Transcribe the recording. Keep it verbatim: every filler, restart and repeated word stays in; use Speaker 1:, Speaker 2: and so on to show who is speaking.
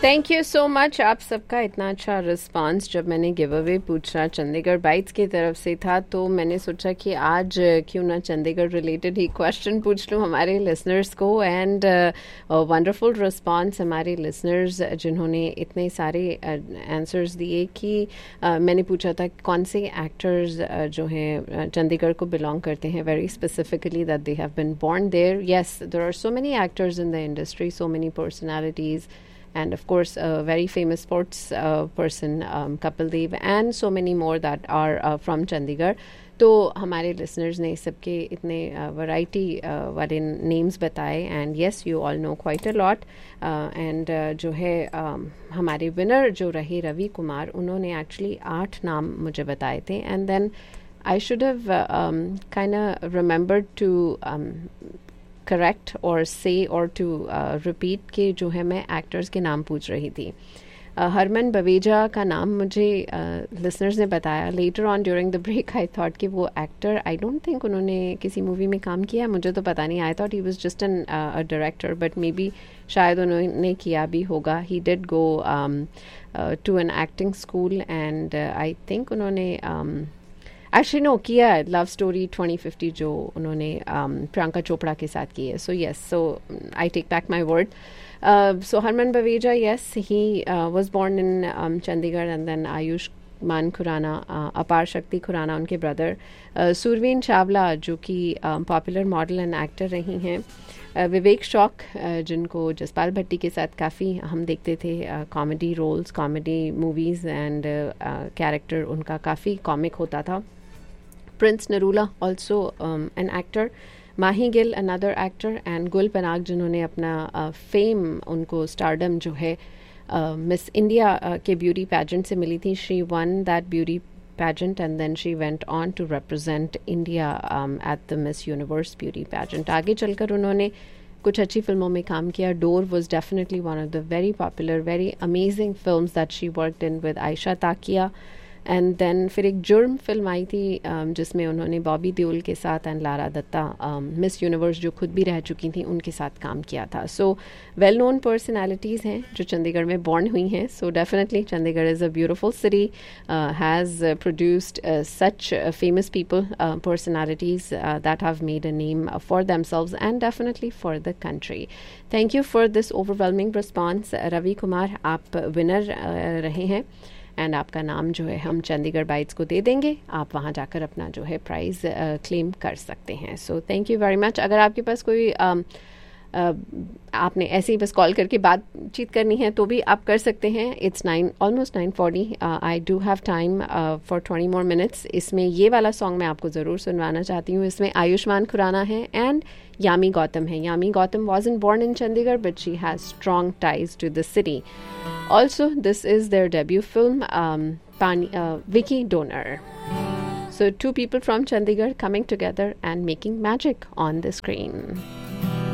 Speaker 1: Thank you so much आप सबका इतना अच्छा रिस्पांस। जब मैंने गिव अवे पूछना चंडीगढ़ बाइट्स की तरफ से था तो मैंने सोचा कि आज क्यों ना चंडीगढ़ रिलेटेड ही क्वेश्चन पूछ लूँ हमारे लिसनर्स को। एंड वंडरफुल रिस्पांस हमारे लिसनर्स जिन्होंने इतने सारे आंसर्स uh, दिए कि uh, मैंने पूछा था कौन से एक्टर्स uh, जो हैं चंडीगढ़ को बिलोंग करते हैं, very specifically that they have been born there. Yes, there are so many actors in the industry, so many personalities, and of course a very famous sports uh, person um, Kapil Dev, and so many more that are uh, from Chandigarh. तो हमारे listeners ने सबके इतने variety uh, वाले names बताए and yes you all know quite a lot. And जो है um, हमारे विनर जो रहे रवि कुमार, उन्होंने एक्चुअली आठ नाम मुझे बताए थे and then I should have kind of remembered to correct और से और टू रिपीट के जो है मैं एक्टर्स के नाम पूछ रही थी। uh, हरमन बवेजा का नाम मुझे लिसनर्स uh, ने बताया later on during the break. I thought कि वो एक्टर, आई डोंट थिंक उन्होंने किसी मूवी में काम किया, मुझे तो पता नहीं। I thought he was just an a director, but may be शायद उन्होंने किया भी होगा। He did go to an acting school and I think उन्होंने um, एक्चुअली नो किया है लव स्टोरी ट्वेंटी फिफ्टी जो उन्होंने um, प्रियंका चोपड़ा के साथ की है। So yes, so I take back my word. So Harman Baweja, yes, he was born in Chandigarh and then Ayushman Khurana, uh, अपार शक्ति खुराना उनके ब्रदर, uh, सुरवीन चावला जो कि पॉपुलर मॉडल एंड एक्टर रही हैं, uh, विवेक शौक uh, जिनको जसपाल भट्टी के साथ काफ़ी हम देखते थे comedy roles, comedy movies and character उनका काफ़ी कॉमिक होता था। Prince Narula, also um, an actor. Mahi Gill, another actor, and Gul Panag जिन्होंने अपना फेम uh, उनको स्टारडम जो है मिस इंडिया uh, के ब्यूटी पैजेंट से मिली थी। She one that beauty pageant and then she went on to represent India um, at the Miss Universe beauty pageant. आगे चलकर उन्होंने कुछ अच्छी फिल्मों में काम किया। Door was definitely one of the very popular, very amazing films that she worked in with Aisha Takia. And then फिर एक जुर्म फिल्म आई थी um, जिसमें उन्होंने बॉबी देओल के साथ and Lara Dutta, miss universe जो खुद भी रह चुकी थी, उनके साथ काम किया था। सो वेल नोन पर्सनैलिटीज़ हैं जो चंडीगढ़ में बॉर्न हुई हैं। So definitely Chandigarh is a beautiful city, has produced such famous people, personalities that have made a name for themselves and definitely for the country. Thank you for this overwhelming response. Ravi Kumar, आप winner uh, रहे हैं and आपका नाम जो है हम Chandigarh bytes को दे देंगे। आप वहाँ जाकर अपना जो है प्राइज़ क्लेम कर सकते हैं। So thank you very much. अगर आपके पास कोई uh, uh, आपने ऐसे ही बस कॉल करके बातचीत करनी है तो भी आप कर सकते हैं। It's nine almost nine forty, I do have time for twenty more minutes. इसमें ये वाला सॉन्ग मैं आपको ज़रूर सुनवाना चाहती हूँ। इसमें आयुष्मान खुराना है एंड यामी गौतम है। Yami Gautam wasn't born in Chandigarh but she has strong ties to the city. Also, this is their debut film, um, Pani, uh, Vicky Donor. So two people from Chandigarh coming together and making magic on the screen.